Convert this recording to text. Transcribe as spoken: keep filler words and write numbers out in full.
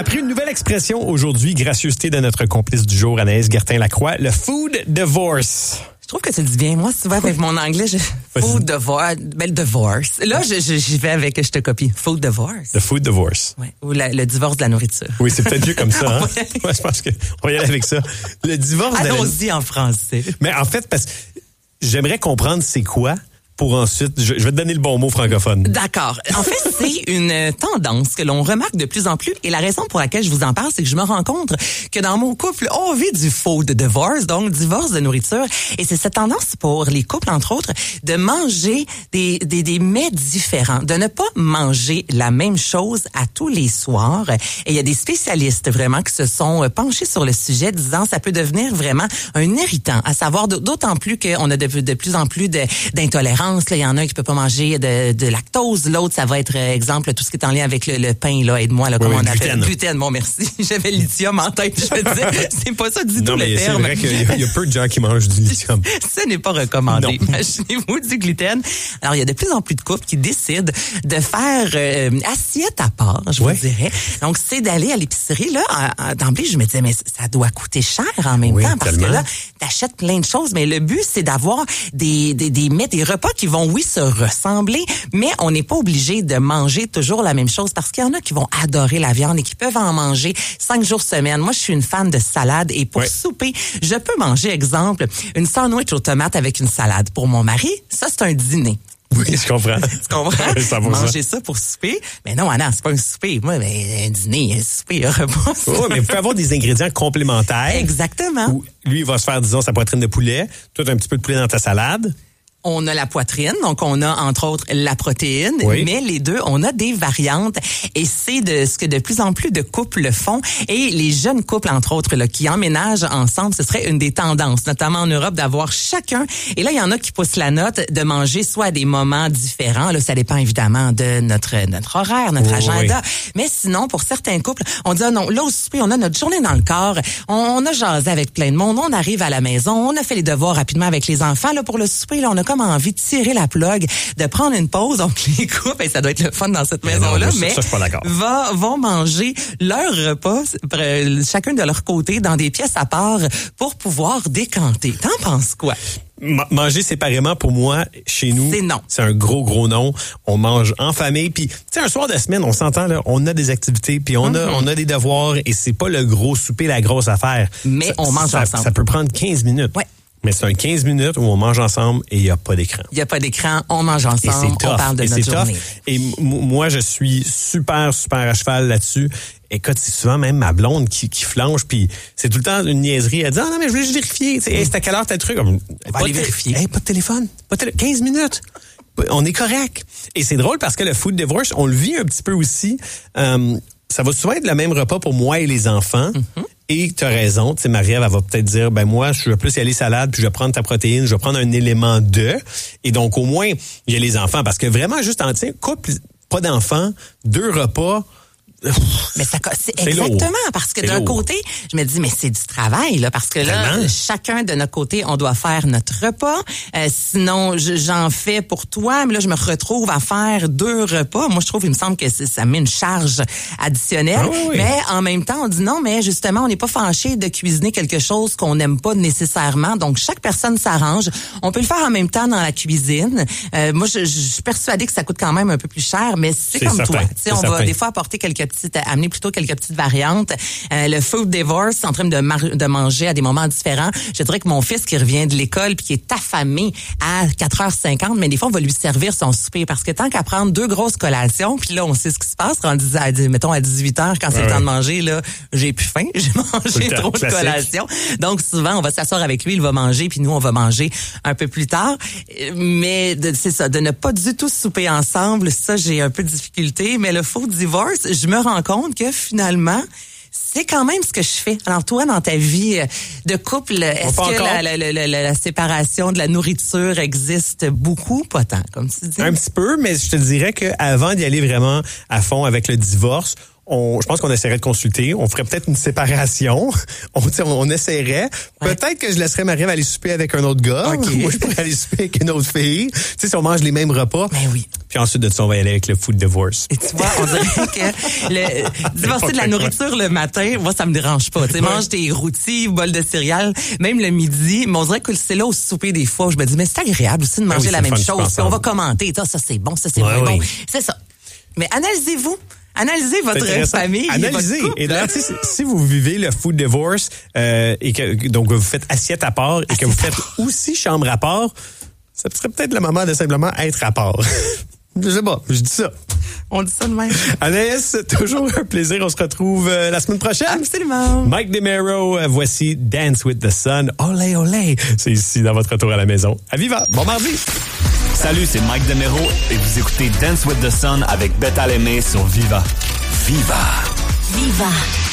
appris une nouvelle expression aujourd'hui, gracieuseté de notre complice du jour, Anaïs Gertin-Lacroix, le food divorce. Je trouve que tu le dis bien. Moi, souvent, avec mon anglais, je... Food divorce. Ben, le divorce. Là, je, je, j'y vais avec, je te copie. Food divorce. Le food divorce. Ouais. Ou la, le divorce de la nourriture. Oui, c'est peut-être mieux comme ça, hein? Ouais. Ouais, je pense qu'on va y aller avec ça. Le divorce de la... Allons-y en français. Mais en fait, parce que j'aimerais comprendre c'est quoi pour ensuite, je, je vais te donner le bon mot francophone. D'accord. En fait, c'est une tendance que l'on remarque de plus en plus. Et la raison pour laquelle je vous en parle, c'est que je me rends compte que dans mon couple, on vit du food divorce, donc divorce de nourriture. Et c'est cette tendance pour les couples, entre autres, de manger des, des, des mets différents, de ne pas manger la même chose à tous les soirs. Et il y a des spécialistes vraiment qui se sont penchés sur le sujet, disant ça peut devenir vraiment un irritant, à savoir d'autant plus qu'on a de, de plus en plus de, d'intolérance. Il y en a un qui peut pas manger de, de lactose. L'autre, ça va être, euh, exemple, tout ce qui est en lien avec le, le pain, là. Aide-moi, là, oui, comment oui, on appelle? gluten. Gluten. Bon, merci. J'avais lithium en tête. Je me disais, c'est pas ça du non, tout mais le c'est terme. vrai qu'il y a, il y a peu de gens qui mangent du lithium. Ce n'est pas recommandé. Non. Imaginez-vous du gluten. Alors, il y a de plus en plus de couples qui décident de faire euh, assiette à part, je ouais. vous dirais. Donc, c'est d'aller à l'épicerie. Là, à, à, d'emblée, je me disais, mais ça doit coûter cher en même oui, temps. Parce tellement. que là, t'achètes plein de choses. Mais le but, c'est d'avoir des, des, des mets, des repas qui vont, oui, se ressembler, mais on n'est pas obligé de manger toujours la même chose parce qu'il y en a qui vont adorer la viande et qui peuvent en manger cinq jours semaine. Moi, je suis une fan de salade et pour ouais. souper, je peux manger, exemple, une sandwich aux tomates avec une salade. Pour mon mari, ça, c'est un dîner. Oui, je comprends. Tu comprends? cent pour cent. Manger ça pour souper. Mais non, Anna, c'est pas un souper. Moi, ben, un dîner, un souper, un repas. Oui, mais vous pouvez avoir des ingrédients complémentaires. Exactement. Où lui, il va se faire, disons, sa poitrine de poulet. Toi, t'as un petit peu de poulet dans ta salade. On a la poitrine, donc on a entre autres la protéine, oui. mais les deux, on a des variantes et c'est de ce que de plus en plus de couples font et les jeunes couples entre autres là qui emménagent ensemble, ce serait une des tendances, notamment en Europe, d'avoir chacun. Et là, il y en a qui poussent la note de manger soit à des moments différents. Là, ça dépend évidemment de notre notre horaire, notre oui, agenda. Oui. Mais sinon, pour certains couples, on dit ah non, là au souper, on a notre journée dans le corps, on, on a jasé avec plein de monde, on arrive à la maison, on a fait les devoirs rapidement avec les enfants. Là pour le souper, là, on a comme envie de tirer la plug, de prendre une pause. Donc, les couples, et ça doit être le fun dans cette maison-là, mais, mais ça, je suis pas d'accord. Va, vont manger leur repas, chacun de leur côté, dans des pièces à part pour pouvoir décanter. T'en penses quoi? M- manger séparément, pour moi, chez nous, c'est non. C'est un gros, gros non. On mange en famille. Puis, tu sais, un soir de semaine, on s'entend, là, on a des activités, puis on, mm-hmm. a, on a des devoirs, et c'est pas le gros souper, la grosse affaire. Mais ça, on mange ça, ensemble. Ça peut prendre quinze minutes. Ouais. Mais c'est un quinze minutes où on mange ensemble et il n'y a pas d'écran. Il n'y a pas d'écran, on mange ensemble, on parle de et notre c'est journée. Tough. Et m- moi, je suis super, super à cheval là-dessus. Écoute, c'est souvent même ma blonde qui, qui flanche, puis c'est tout le temps une niaiserie. Elle dit « Ah non, mais je voulais juste vérifier. Hey, c'est à quelle heure t'as le truc? » On va aller vérifier. Hey, pas de téléphone. Pas de télé- quinze minutes. On est correct. Et c'est drôle parce que le food divorce, on le vit un petit peu aussi. Euh, ça va souvent être le même repas pour moi et les enfants. Mm-hmm. Et tu as raison, tu sais, Marie-Ève, elle va peut-être dire, ben moi, je vais plus y aller salade, puis je vais prendre ta protéine, je vais prendre un élément de. Et donc, au moins, il y a les enfants. Parce que vraiment, juste en, tiens, couple, pas d'enfants, deux repas... Mais ça, c'est, c'est exactement, lourd. parce que c'est d'un lourd. côté, je me dis, mais c'est du travail, là, parce que là, Vraiment? chacun de notre côté, on doit faire notre repas. Euh, sinon, je, j'en fais pour toi, mais là, je me retrouve à faire deux repas. Moi, je trouve, il me semble que c'est, ça met une charge additionnelle. Ah oui, oui. Mais en même temps, on dit non, mais justement, on n'est pas fâché de cuisiner quelque chose qu'on n'aime pas nécessairement. Donc, chaque personne s'arrange. On peut le faire en même temps dans la cuisine. Euh, moi, je, je suis persuadée que ça coûte quand même un peu plus cher, mais c'est, c'est comme certain, toi. Tu sais, on certain. va des fois apporter quelques petites, amener plutôt quelques petites variantes. Euh, le food divorce, en train de, mar- de manger à des moments différents. Je dirais que mon fils qui revient de l'école puis qui est affamé à quatre heures cinquante, mais des fois on va lui servir son souper parce que tant qu'à prendre deux grosses collations, puis là on sait ce qui se passe, rendu à, mettons à dix-huit heures quand c'est ouais, le temps de manger, là j'ai plus faim, j'ai mangé trop de collations. Donc souvent on va s'asseoir avec lui, il va manger puis nous on va manger un peu plus tard. Mais de, c'est ça, de ne pas du tout souper ensemble, ça j'ai un peu de difficulté. Mais le food divorce, je me rends compte que finalement, c'est quand même ce que je fais. Alors toi, dans ta vie de couple, est-ce que la, la, la, la, la séparation de la nourriture existe beaucoup? Pas tant, comme tu dis. Un petit peu, mais je te dirais qu'avant d'y aller vraiment à fond avec le divorce, On, je pense qu'on essaierait de consulter. On ferait peut-être une séparation. On, on essaierait. Ouais. Peut-être que je laisserais Marie-Ève aller souper avec un autre gars. Okay. Moi, je pourrais aller souper avec une autre fille. Tu sais, si on mange les mêmes repas. Ben oui. Puis ensuite de ça, on va y aller avec le food divorce. Et tu vois, on dirait que le divorcer de la nourriture le matin, moi, ça me dérange pas. Tu sais, mange tes rôtis, bol de céréales, même le midi. Mais on dirait que c'est là au souper des fois où je me dis, mais c'est agréable aussi de manger oui, la même fun, chose. Puis on va commenter. Ça, ça c'est bon, ça c'est ouais, moins oui. bon. C'est ça. Mais analysez-vous. Analysez votre famille. Analysez. Votre couple, et d'ailleurs, si, si vous vivez le food divorce euh, et que donc vous faites assiette à part et assiette que vous faites aussi chambre à part, ça serait peut-être le moment de simplement être à part. Je sais pas, je dis ça. On dit ça de même. Anaïs, toujours un plaisir. On se retrouve euh, la semaine prochaine. Absolument. Mike DeMero, euh, voici Dance with the Sun. Olé, olé. C'est ici dans votre retour à la maison. À Viva. Bon mardi. Salut, c'est Mike DeMero et vous écoutez Dance with the Sun avec Beth Alemé sur Viva. Viva. Viva.